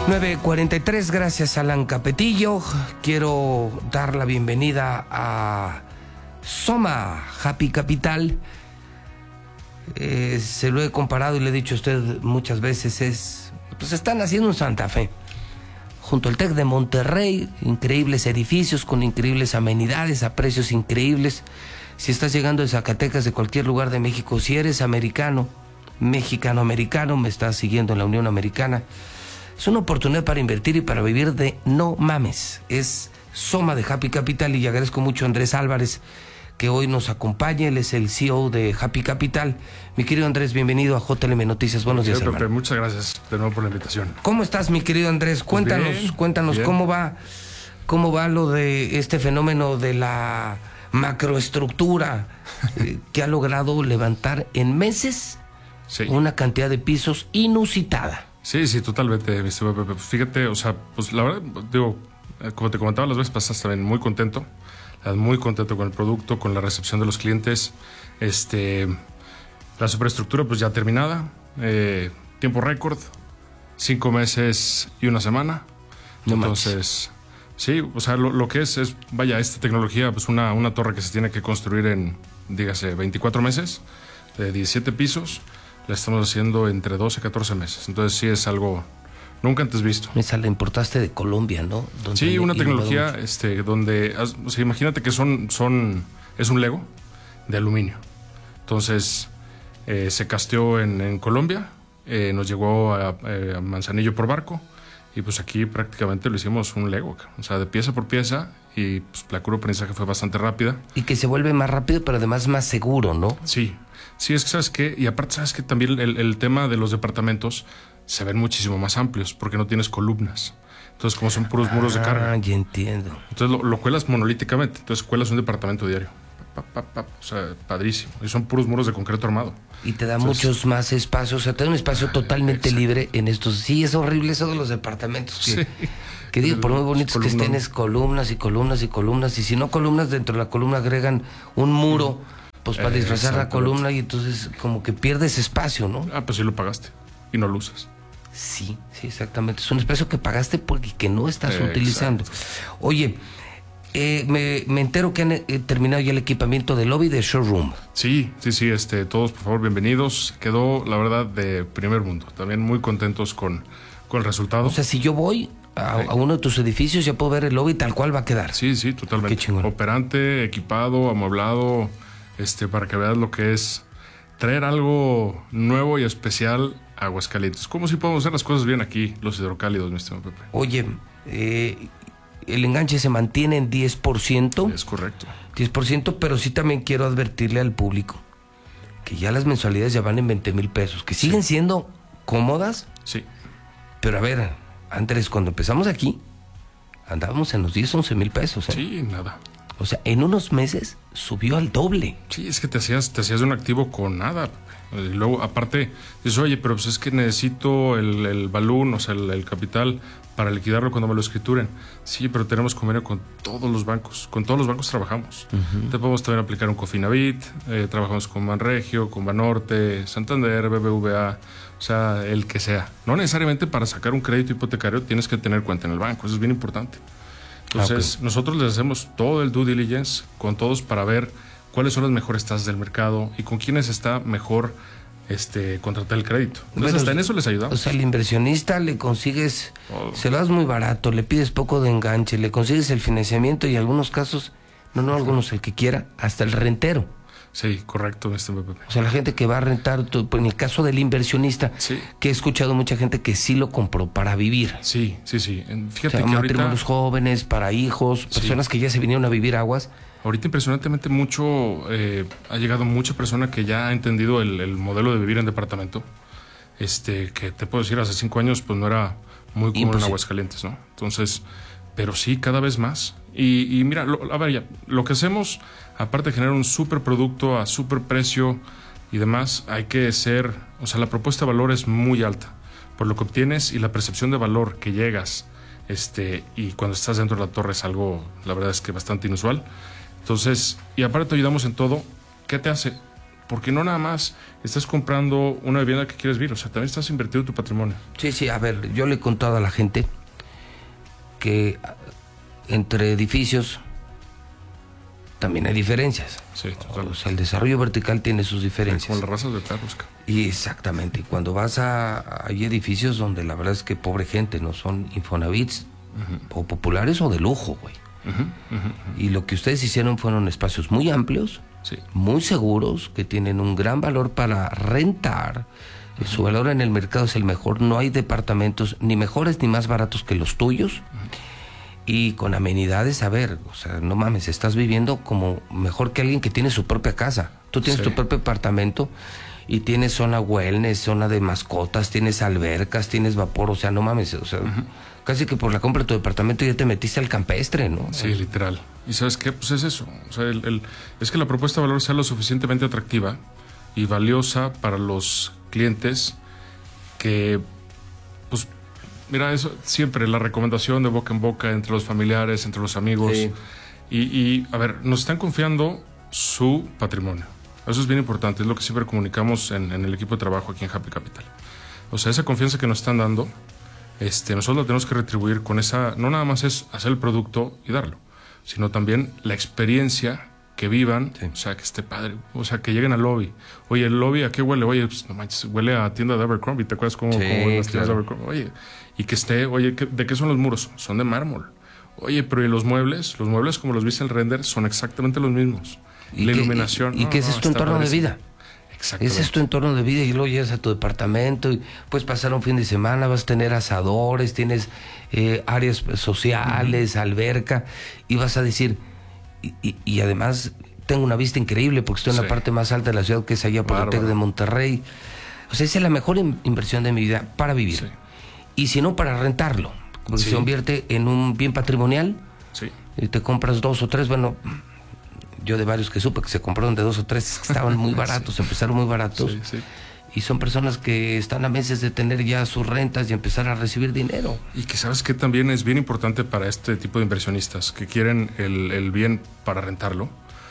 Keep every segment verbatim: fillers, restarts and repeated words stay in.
nueve cuarenta y tres, gracias Alan Capetillo. Quiero dar la bienvenida a Soma Happy Capital. Eh, se lo he comparado y le he dicho a usted muchas veces, es, pues están haciendo un Santa Fe. Junto al TEC de Monterrey, increíbles edificios con increíbles amenidades a precios increíbles. Si estás llegando de Zacatecas, de cualquier lugar de México, si eres americano, mexicano-americano, me estás siguiendo en la Unión Americana, es una oportunidad para invertir y para vivir de no mames. Es Soma de Happy Capital y agradezco mucho a Andrés Álvarez que hoy nos acompaña. Él es el C E O de Happy Capital. Mi querido Andrés, bienvenido a J L M Noticias. Buenos días, hermano. Muchas gracias de nuevo por la invitación. ¿Cómo estás, mi querido Andrés? Cuéntanos, pues bien, cuéntanos bien. cómo va, cómo va lo de este fenómeno de la macroestructura eh, que ha logrado levantar en meses sí. una cantidad de pisos inusitada. Sí, sí, totalmente. Fíjate, o sea, pues la verdad, digo, como te comentaba las veces pasadas, también muy contento, muy contento con el producto, con la recepción de los clientes, este, la superestructura pues ya terminada, eh, tiempo récord, cinco meses y una semana, no entonces, manches. sí, o sea, lo, lo que es, es, vaya, esta tecnología, pues una, una torre que se tiene que construir en, dígase, veinticuatro meses, de diecisiete pisos, la estamos haciendo entre doce y catorce meses. Entonces sí es algo nunca antes visto. Esa la importaste de Colombia, ¿no? Donde sí, una tecnología este, donde, o sea, imagínate que son, son, es un Lego de aluminio. Entonces eh, se casteó en, en Colombia, eh, nos llegó a, a Manzanillo por barco y pues aquí prácticamente lo hicimos un Lego, o sea, de pieza por pieza, y pues, la curva de aprendizaje fue bastante rápida. Y que se vuelve más rápido, pero además más seguro, ¿no? Sí. Sí, es que sabes que, y aparte sabes que también el, el tema de los departamentos se ven muchísimo más amplios porque no tienes columnas. Entonces, como son puros muros ah, de carga. Ah, ya entiendo. Entonces lo, lo cuelas monolíticamente. Entonces cuelas un departamento diario. Pa, pa, pa, o sea, padrísimo. Y son puros muros de concreto armado. Y te da Entonces, muchos más espacios. O sea, te da un espacio totalmente exacto. libre en estos. Sí, es horrible eso de los departamentos. Que, sí. que digo, por muy bonitos que estén, es columnas y columnas y columnas. Y si no columnas, dentro de la columna agregan un muro. Mm. Pues para disfrazar la columna y entonces como que pierdes espacio, ¿no? Ah, pues sí lo pagaste y no lo usas. Sí, sí, exactamente. Es un espacio que pagaste porque que no estás eh, utilizando. Exacto. Oye, eh, me, me entero que han eh, terminado ya el equipamiento del lobby de showroom. Sí, sí, sí, este, todos por favor bienvenidos. Quedó, la verdad, de primer mundo. También muy contentos con, con el resultado. O sea, si yo voy a, sí. a uno de tus edificios, ya puedo ver el lobby tal cual va a quedar. Sí, sí, totalmente. Qué chingón. Operante, equipado, amueblado... Este, para que veas lo que es traer algo nuevo y especial a Aguascalientes. ¿Cómo si podemos hacer las cosas bien aquí, los hidrocálidos, mi estimado Pepe? Oye, eh, el enganche se mantiene en diez por ciento. Es correcto. diez por ciento, pero sí también quiero advertirle al público que ya las mensualidades ya van en veinte mil pesos, que siguen sí. siendo cómodas. Sí. Pero a ver, Andrés, cuando empezamos aquí, andábamos en los diez, once mil pesos. ¿eh? Sí, nada. O sea, en unos meses subió al doble. Sí, es que te hacías, te hacías de un activo con nada. Y luego, aparte, dices, oye, pero pues es que necesito el, el balún, o sea, el, el capital para liquidarlo cuando me lo escrituren. Sí, pero tenemos convenio con todos los bancos. Con todos los bancos trabajamos. Uh-huh. Te podemos también aplicar un Cofinavit, eh, trabajamos con Banregio, con Banorte, Santander, B B V A, o sea, el que sea. No necesariamente para sacar un crédito hipotecario tienes que tener cuenta en el banco, eso es bien importante. Entonces, okay. nosotros les hacemos todo el due diligence con todos para ver cuáles son las mejores tasas del mercado y con quiénes está mejor este, contratar el crédito. Entonces, bueno, hasta en eso les ayudamos. O sea, al inversionista le consigues, oh. se lo das muy barato, le pides poco de enganche, le consigues el financiamiento y en algunos casos, no, no, algunos, el que quiera, hasta el rentero. Sí, correcto. Este... O sea, la gente que va a rentar, en el caso del inversionista, sí. que he escuchado mucha gente que sí lo compró para vivir. Sí, sí, sí. Fíjate o sea, que matrimonios ahorita... jóvenes, para hijos, personas sí. que ya se vinieron a vivir Aguas. Ahorita impresionantemente mucho, eh, ha llegado mucha persona que ya ha entendido el, el modelo de vivir en departamento. Este, que te puedo decir, hace cinco años pues no era muy común en Aguascalientes, ¿no? Entonces, pero sí, cada vez más. Y, y mira, lo, a ver, ya, lo que hacemos, aparte de generar un súper producto a súper precio y demás, hay que ser, o sea, la propuesta de valor es muy alta por lo que obtienes y la percepción de valor que llegas, este, y cuando estás dentro de la torre es algo, la verdad es que bastante inusual. Entonces, y aparte te ayudamos en todo. ¿Qué te hace? porque no nada más estás comprando una vivienda que quieres vivir, o sea, también estás invirtiendo tu patrimonio. Sí, sí, a ver, yo le he contado a la gente que entre edificios también hay diferencias. Sí, totalmente. O sea, el desarrollo vertical tiene sus diferencias. Como las razas de perros. Y exactamente, y cuando vas a... hay edificios donde la verdad es que pobre gente, no son Infonavits uh-huh. o populares o de lujo, güey. Uh-huh, uh-huh. Y lo que ustedes hicieron fueron espacios muy amplios, sí. muy seguros, que tienen un gran valor para rentar. Uh-huh. Su valor en el mercado es el mejor. No hay departamentos ni mejores ni más baratos que los tuyos. Uh-huh. Y con amenidades, a ver, o sea, no mames, estás viviendo como mejor que alguien que tiene su propia casa. Tú tienes sí. tu propio apartamento y tienes zona wellness, zona de mascotas, tienes albercas, tienes vapor, o sea, no mames, o sea, uh-huh. casi que por la compra de tu departamento ya te metiste al campestre, ¿no? Sí, literal. ¿Y sabes qué? Pues es eso. O sea, el, el, es que la propuesta de valor sea lo suficientemente atractiva y valiosa para los clientes que, pues, mira, eso siempre, la recomendación de boca en boca entre los familiares, entre los amigos. Sí. Y, y, a ver, nos están confiando su patrimonio. Eso es bien importante, es lo que siempre comunicamos en, en el equipo de trabajo aquí en Happy Capital. O sea, esa confianza que nos están dando, este, nosotros la tenemos que retribuir con esa, no nada más es hacer el producto y darlo, sino también la experiencia que vivan, sí. o sea, que esté padre, o sea, que lleguen al lobby. Oye, ¿el lobby a qué huele? Oye, pues, no manches, huele a tienda de Abercrombie, ¿te acuerdas cómo, sí, cómo huelen las tiendas claro. de Abercrombie? Oye, y que esté, oye, ¿de qué son los muros? Son de mármol. Oye, pero ¿y los muebles? Los muebles, como los viste en el render, son exactamente los mismos. ¿Y la qué, iluminación. ¿Y, y no, qué es no, tu entorno de vida? Exactamente. Ese es tu entorno de vida y luego llegas a tu departamento y puedes pasar un fin de semana, vas a tener asadores, tienes eh, áreas sociales, uh-huh. alberca, y vas a decir, y, y, y además tengo una vista increíble porque estoy en sí. la parte más alta de la ciudad, que es allá por el Tec de Monterrey. O sea, esa es la mejor in- inversión de mi vida para vivir. Sí. Y si no, para rentarlo, porque sí. se convierte en un bien patrimonial. Sí. Y te compras dos o tres, bueno, yo de varios que supe que se compraron de dos o tres que estaban muy baratos, sí. empezaron muy baratos. Sí, sí. Y son personas que están a meses de tener ya sus rentas y empezar a recibir dinero. Y que sabes que también es bien importante para este tipo de inversionistas que quieren el, el bien para rentarlo.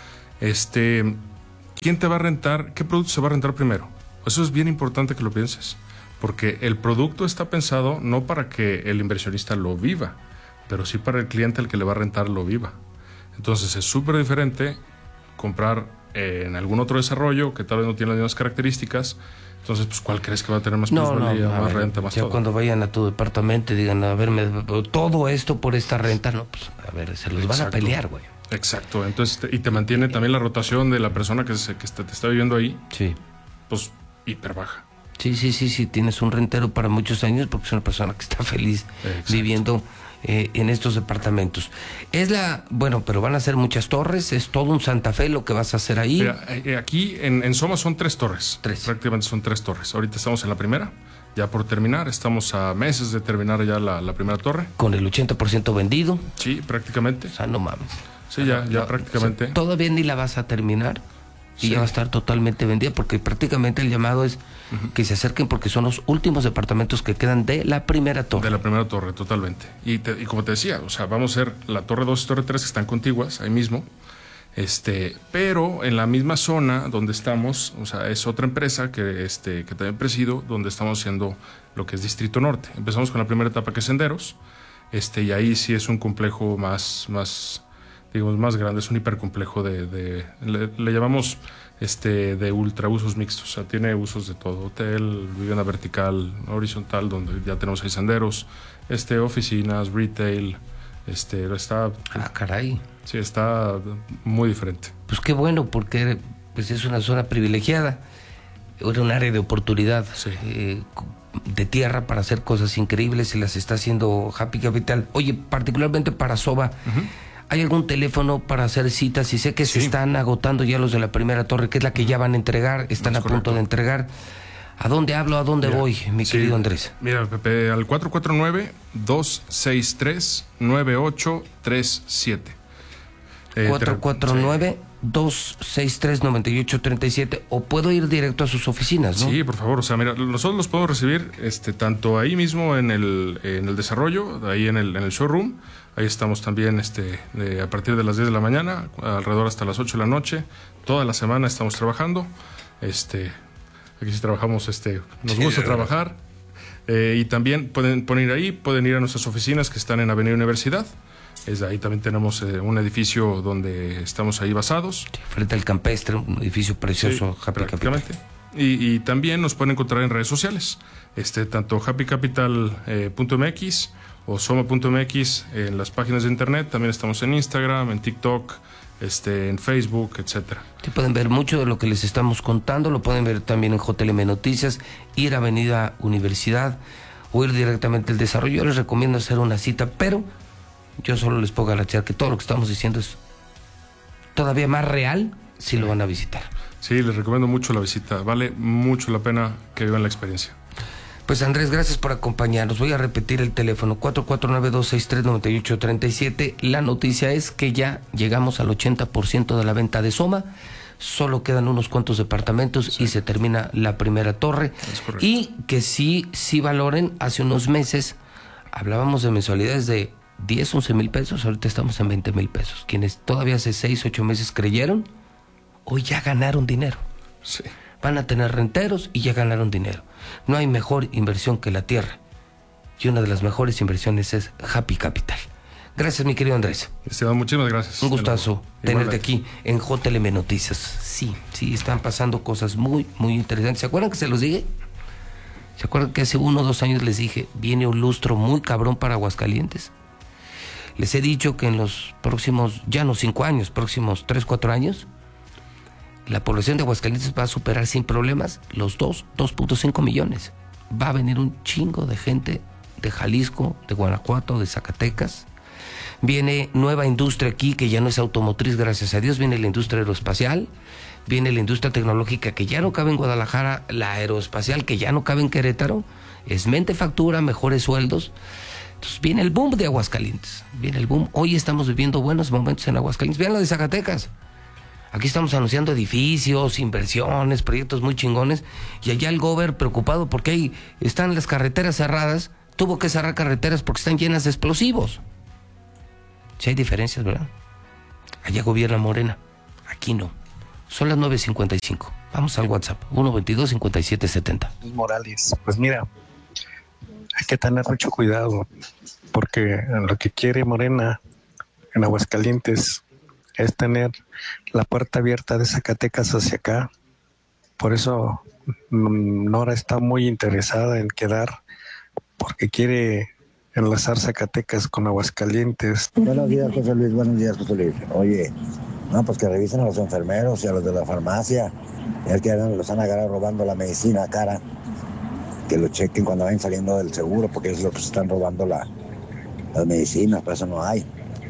Este, ¿quién te va a rentar? ¿Qué producto se va a rentar primero? Eso es bien importante que lo pienses, porque el producto está pensado no para que el inversionista lo viva, pero sí para el cliente al que le va a rentar lo viva. Entonces es súper diferente comprar eh, en algún otro desarrollo que tal vez no tiene las mismas características. Entonces, pues, ¿cuál crees que va a tener más no, plusvalía, no, más ver, renta, más ya todo? Cuando vayan a tu departamento y digan, a ver, me, todo esto por esta renta, no, pues, a ver, se los Exacto. van a pelear, güey. Exacto, entonces, te, y te mantiene también la rotación de la persona que, se, que te, te está viviendo ahí, sí. pues, hiper baja. Sí, sí, sí, sí, tienes un rentero para muchos años porque es una persona que está feliz Exacto. viviendo eh, en estos departamentos. Es la, bueno, pero van a ser muchas torres, es todo un Santa Fe lo que vas a hacer ahí. Mira, eh, aquí en, en Soma son tres torres. Tres. Prácticamente son tres torres. Ahorita estamos en la primera, ya por terminar, estamos a meses de terminar ya la, la primera torre. Con el ochenta por ciento vendido. Sí, prácticamente. O sea, no mames. Sí, ya, ya no, prácticamente. O sea, todavía ni la vas a terminar. Y sí. ya va a estar totalmente vendida porque prácticamente el llamado es uh-huh. que se acerquen porque son los últimos departamentos que quedan de la primera torre. De la primera torre, totalmente. Y, te, y como te decía, o sea, vamos a hacer la torre dos y torre tres que están contiguas, ahí mismo. Este, pero en la misma zona donde estamos, o sea, es otra empresa que, este, que también presido, donde estamos haciendo lo que es Distrito Norte. Empezamos con la primera etapa que es Senderos, este, y ahí sí es un complejo más... más digamos, más grande, es un hipercomplejo de, de le, le llamamos este de ultra usos mixtos, o sea, tiene usos de todo, hotel, vivienda vertical, horizontal, donde ya tenemos ahí senderos, este, oficinas, retail, este, está... Ah, caray. Sí, está muy diferente. Pues qué bueno, porque pues es una zona privilegiada, era un área de oportunidad, sí. eh, de tierra para hacer cosas increíbles y las está haciendo Happy Capital. Oye, particularmente para Soba, uh-huh. ¿hay algún teléfono para hacer citas? Y sé que sí. se están agotando ya los de la primera torre, que es la que ya van a entregar, están a punto de entregar. ¿A dónde hablo? ¿A dónde mira, voy, mi sí, querido Andrés? Mira, Pepe, al cuatro cuatro nueve, dos seis tres, nueve ocho tres siete. Eh, cuatro cuatro nueve, dos seis tres, nueve ocho tres siete. O puedo ir directo a sus oficinas, ¿no? Sí, por favor. O sea, mira, nosotros los podemos recibir este, tanto ahí mismo en el, en el desarrollo, ahí en el, en el showroom. Ahí estamos también este, de, a partir de las diez de la mañana, alrededor hasta las ocho de la noche. Toda la semana estamos trabajando. Este, aquí sí trabajamos, este, nos Sí, gusta de trabajar. Eh, y también pueden, pueden ir ahí, pueden ir a nuestras oficinas que están en Avenida Universidad. Es ahí también tenemos eh, un edificio donde estamos ahí basados. Sí, frente al Campestre, un edificio precioso, Sí, Happy Capital. prácticamente. Y, y también nos pueden encontrar en redes sociales, este, tanto happy capital punto m x o soma punto m x en las páginas de internet. También estamos en Instagram, en TikTok, este, en Facebook, etcétera. Sí, pueden ver mucho de lo que les estamos contando, lo pueden ver también en J L M Noticias, ir a Avenida Universidad o ir directamente al desarrollo. Yo les recomiendo hacer una cita, pero yo solo les puedo garantizar que todo lo que estamos diciendo es todavía más real si lo van a visitar. Sí, les recomiendo mucho la visita. Vale mucho la pena que vivan la experiencia. Pues Andrés, gracias por acompañarnos. Voy a repetir el teléfono cuatro cuatro nueve, dos seis tres, nueve ocho tres siete. La noticia es que ya llegamos al ochenta por ciento de la venta de Soma. Solo quedan unos cuantos departamentos sí. y se termina la primera torre. Es correcto. Y que sí, sí valoren, hace unos meses hablábamos de mensualidades de diez, once mil pesos, ahorita estamos en veinte mil pesos. Quienes todavía hace seis, ocho meses creyeron, hoy ya ganaron dinero. Sí. Van a tener renteros y ya ganaron dinero. No hay mejor inversión que la tierra. Y una de las mejores inversiones es Happy Capital. Gracias, mi querido Andrés. Esteban, muchísimas gracias. Un gustazo tenerte Igualmente. aquí en J L M Noticias. Sí, sí, están pasando cosas muy, muy interesantes. ¿Se acuerdan que se los dije? ¿Se acuerdan que hace uno o dos años les dije, viene un lustro muy cabrón para Aguascalientes? Les he dicho que en los próximos, ya no cinco años, próximos tres, cuatro años, la población de Aguascalientes va a superar sin problemas los dos, dos punto cinco millones. Va a venir un chingo de gente de Jalisco, de Guanajuato, de Zacatecas. Viene nueva industria aquí que ya no es automotriz, gracias a Dios. Viene la industria aeroespacial, viene la industria tecnológica que ya no cabe en Guadalajara, la aeroespacial que ya no cabe en Querétaro. Es mente factura, mejores sueldos. Entonces viene el boom de Aguascalientes, viene el boom. Hoy estamos viviendo buenos momentos en Aguascalientes. Vean lo de Zacatecas. Aquí estamos anunciando edificios, inversiones, proyectos muy chingones. Y allá el gober preocupado porque ahí están las carreteras cerradas. Tuvo que cerrar carreteras porque están llenas de explosivos. Sí hay diferencias, ¿verdad? Allá gobierna Morena, aquí no. Son las nueve cincuenta y cinco. Vamos al WhatsApp, uno veintidós, cincuenta y siete setenta. Morales, pues mira, hay que tener mucho cuidado porque lo que quiere Morena en Aguascalientes es tener la puerta abierta de Zacatecas hacia acá. Por eso Nora está muy interesada en quedar porque quiere enlazar Zacatecas con Aguascalientes. Buenos días, José Luis. Buenos días, José Luis. Oye, no, pues que revisen a los enfermeros y a los de la farmacia. Ya que los van a agarrar robando la medicina cara. Que lo chequen cuando vayan saliendo del seguro, porque es lo que se están robando la, las medicinas, para eso no hay.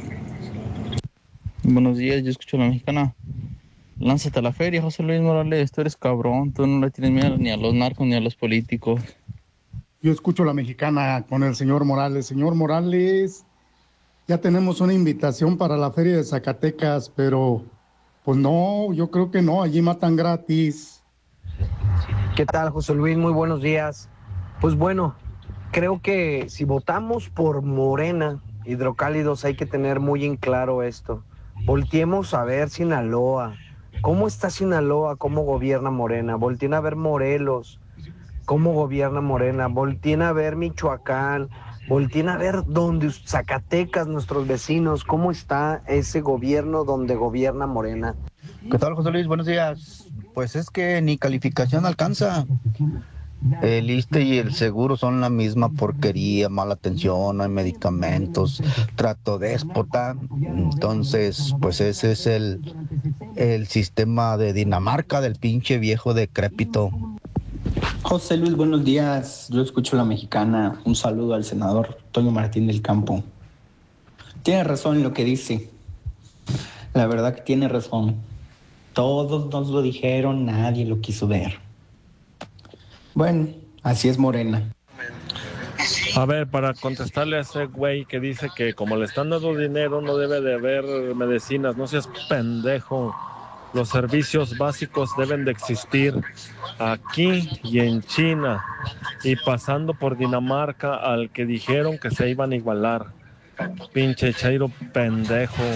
Buenos días, yo escucho a la mexicana. Lánzate a la feria, José Luis Morales. Tú eres cabrón, tú no le tienes miedo ni a los narcos ni a los políticos. Yo escucho la mexicana con el señor Morales. Señor Morales, ya tenemos una invitación para la feria de Zacatecas, pero pues no, yo creo que no, allí matan gratis. ¿Qué tal, José Luis? Muy buenos días. Pues bueno, creo que si votamos por Morena, Hidrocálidos, hay que tener muy en claro esto. Volteemos a ver Sinaloa. ¿Cómo está Sinaloa? ¿Cómo gobierna Morena? Volteen a ver Morelos. ¿Cómo gobierna Morena? Volteen a ver Michoacán. Volteen a ver donde Zacatecas, nuestros vecinos. ¿Cómo está ese gobierno donde gobierna Morena? ¿Qué tal, José Luis? Buenos días. Pues es que ni calificación alcanza. El I S S S T E y el seguro son la misma porquería, mala atención, no hay medicamentos, trato déspota. Entonces, pues ese es el, el sistema de Dinamarca del pinche viejo decrépito. José Luis, buenos días. Yo escucho la mexicana. Un saludo al senador Toño Martín del Campo. Tiene razón en lo que dice. La verdad que tiene razón. Todos nos lo dijeron, nadie lo quiso ver. Bueno, así es Morena. A ver, para contestarle a ese güey que dice que como le están dando dinero no debe de haber medicinas, no seas pendejo. Los servicios básicos deben de existir aquí y en China y pasando por Dinamarca al que dijeron que se iban a igualar. Pinche chairo pendejo.